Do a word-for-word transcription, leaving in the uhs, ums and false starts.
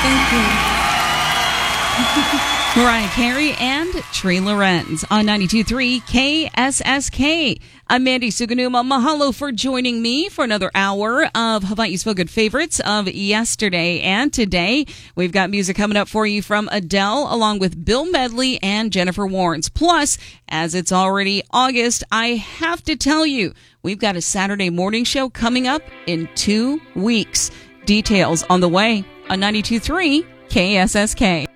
Thank you. Mariah Carey and Trey Lorenz on ninety-two point three K S S K. I'm Mandy Suganuma. Mahalo for joining me for another hour of Hawaii's Feel Good Favorites of yesterday and today. We've got music coming up for you from Adele along with Bill Medley and Jennifer Warnes. Plus, as it's already August, I have to tell you, we've got a Saturday morning show coming up in two weeks. Details on the way on ninety-two point three K S S K.